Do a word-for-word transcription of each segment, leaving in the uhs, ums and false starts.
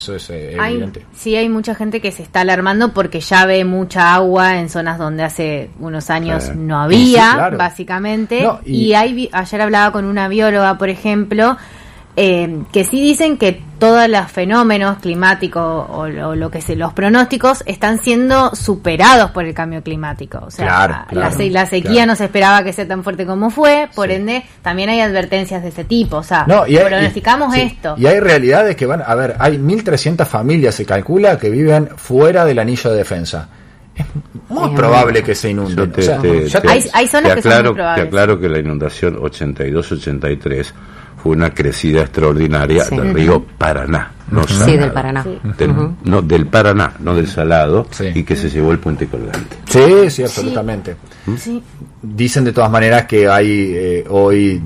eso es eh, hay, evidente. Sí, hay mucha gente que se está alarmando porque ya ve mucha agua en zonas donde hace unos años sí. no había, sí, claro. básicamente. No, y... y hay, ayer hablaba con una bióloga, por ejemplo, eh, que sí dicen que todos los fenómenos climáticos o, o lo que se, los pronósticos están siendo superados por el cambio climático. O sea, claro, la, claro, se, la sequía claro. no se esperaba que sea tan fuerte como fue, por sí. ende también hay advertencias de ese tipo. O sea, no, y hay, pronosticamos y, esto. Sí. Y hay realidades que van, a ver, hay mil trescientas familias, se calcula, que viven fuera del anillo de defensa. Es muy sí, probable que se inunden. Te, o sea, te, ya te, hay, hay zonas te que aclaro, son muy probables. Te aclaro que la inundación ochenta y dos ochenta y tres fue una crecida extraordinaria sí. del río Paraná, no sí, Salado. del Paraná. Sí. Del, uh-huh. No, del Paraná, no del Salado, sí. y que se llevó el puente colgante. Sí, sí, absolutamente. Sí. Dicen de todas maneras que hay eh, hoy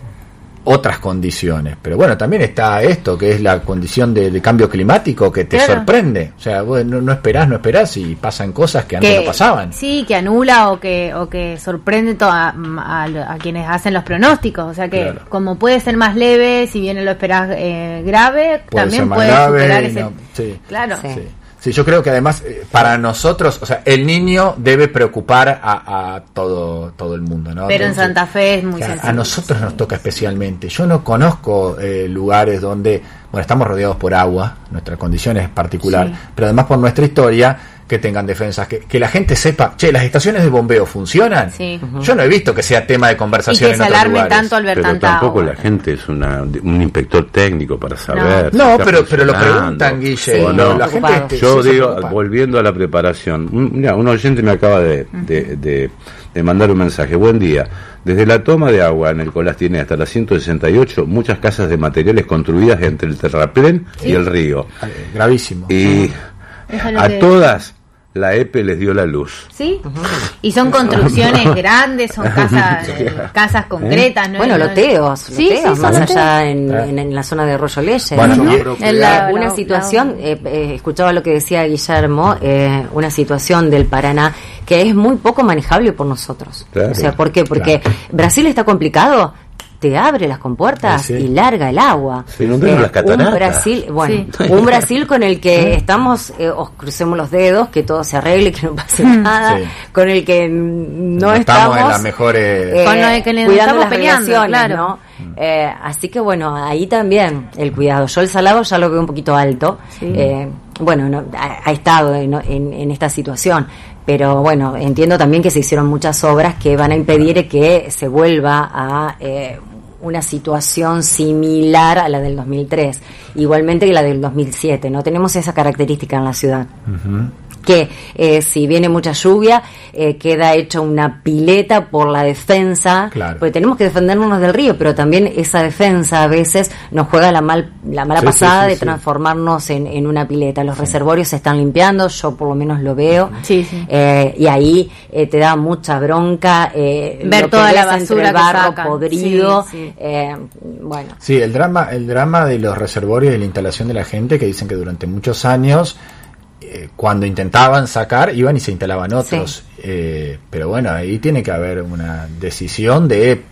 otras condiciones, pero bueno, también está esto que es la condición de, de cambio climático que te claro. sorprende, o sea, vos no, no esperás, no esperás y pasan cosas que antes que, no pasaban. Sí, que anula o que o que sorprende to- a, a, a quienes hacen los pronósticos, o sea que Claro. como puede ser más leve, si bien lo esperás eh, grave, Puede también ser más puede grave superar y ese... no- sí. Claro. Sí. Sí. Sí, yo creo que además eh, para nosotros, o sea, el niño debe preocupar a, a todo todo el mundo, ¿no? Pero en Entonces, Santa Fe es muy a, sensible. a nosotros nos toca especialmente. Yo no conozco eh, lugares donde, bueno, estamos rodeados por agua, nuestra condición es particular, Sí. pero además por nuestra historia, que tengan defensas, que, que la gente sepa, che, las estaciones de bombeo funcionan. Sí. Yo no he visto que sea tema de Y conversación que en se otros alarme lugares. tanto al ver Pero tanta tampoco agua. la gente es una, un inspector técnico para saber. si No, está pero pero lo funcionando preguntan, Guille. Sí, o no. La gente preocupados. este, Yo se digo, preocupa. volviendo a la preparación, un, mira, un oyente me acaba de, de, de, de mandar un mensaje. Buen día. Desde la toma de agua en el Colastiné hasta la ciento sesenta y ocho, muchas casas de materiales construidas entre el terraplén Sí. y el río. Eh, gravísimo. Y Eso es lo a que- todas la E P E les dio la luz. ¿Sí? Y son construcciones grandes, son casas casas concretas, ¿no? Bueno, No- loteos, Sí, loteos sí, más son allá en, loteos. en, en la zona de Arroyo Leyes. Bueno, ¿no? y- En la- una la- situación, la- eh, eh, escuchaba lo que decía Guillermo, eh, una situación del Paraná que es muy poco manejable por nosotros. Claro. O sea, ¿por qué? Porque Brasil está complicado, te abre las compuertas Sí, sí. y larga el agua. Se inundaron las cataratas. Un Brasil, bueno, Sí. un Brasil con el que estamos, eh, os crucemos los dedos, que todo se arregle, que no pase nada, Sí. con el que mm, no, No estamos estamos en las mejores- eh, Con el que le cuidando estamos las peleando, relaciones, claro. ¿no? Eh, así que bueno, ahí también el cuidado. Yo el Salado ya lo veo un poquito alto. Sí. Eh, bueno, no, ha, ha estado en, en, en esta situación. Pero bueno, entiendo también que se hicieron muchas obras que van a impedir que se vuelva a eh, una situación similar a la del dos mil tres, igualmente que la del dos mil siete. No tenemos esa característica en la ciudad. Ujú. Que eh, si viene mucha lluvia, eh, queda hecha una pileta por la defensa, Claro. porque tenemos que defendernos del río, pero también esa defensa a veces nos juega la mal la mala Sí, pasada sí, sí, de sí. transformarnos en, en una pileta. Los reservorios se están limpiando, yo por lo menos lo veo, Sí, sí. Eh, y ahí eh, te da mucha bronca eh, Ver lo que toda la ves entre basura el que barro sacan. podrido, Sí, sí. eh, bueno. Sí, el drama, el drama de los reservorios y la instalación de la gente que dicen que durante muchos años eh, cuando intentaban sacar iban y se instalaban otros, Sí. eh, pero bueno, ahí tiene que haber una decisión de eh,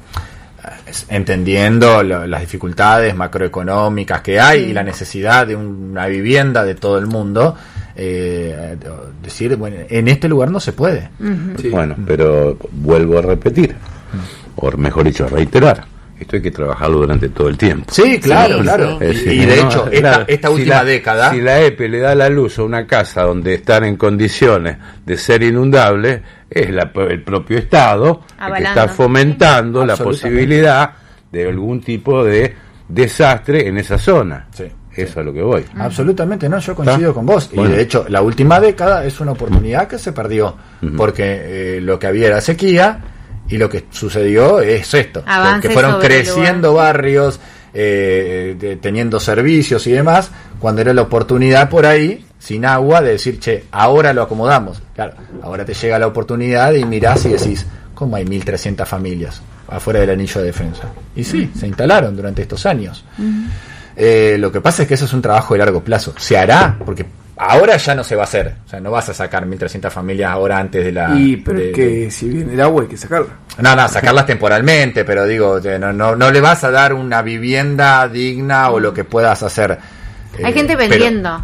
entendiendo lo, las dificultades macroeconómicas que hay Sí. y la necesidad de una vivienda de todo el mundo, eh, decir, bueno, en este lugar no se puede. Ujú. Sí. Bueno, pero vuelvo a repetir, o mejor dicho, a reiterar. Esto hay que trabajarlo durante todo el tiempo. Sí, claro, Sí, claro. sí. Y, Es decir, y de ¿no? hecho, esta, Claro, esta si última la- década... Si la E P E le da la luz a una casa donde están en condiciones de ser inundable, es la, el propio Estado el que Avalando. está fomentando la Absolutamente. posibilidad de algún tipo de desastre en esa zona. Sí. Eso es a lo que voy. Absolutamente, no, yo coincido ¿Ah? con vos. Bueno. Y de hecho, la última década es una oportunidad que se perdió, Ujú. porque eh, lo que había era sequía y lo que sucedió es esto, Avance que fueron sobre el creciendo barrios, eh, de- teniendo servicios y demás, cuando era la oportunidad por ahí, sin agua, de decir, che, ahora lo acomodamos. Claro, ahora te llega la oportunidad y mirás y decís, ¿cómo hay mil trescientas familias afuera del anillo de defensa? Y sí, se instalaron durante estos años. Eh, lo que pasa es que eso es un trabajo de largo plazo. Se hará, porque ahora ya no se va a hacer. O sea, no vas a sacar mil trescientas familias ahora antes de la... Y pero de- es que si viene el agua hay que sacarla. No, no, sacarlas temporalmente, pero digo, eh, no, no, no le vas a dar una vivienda digna o lo que puedas hacer. Hay Eh, gente pero- vendiendo.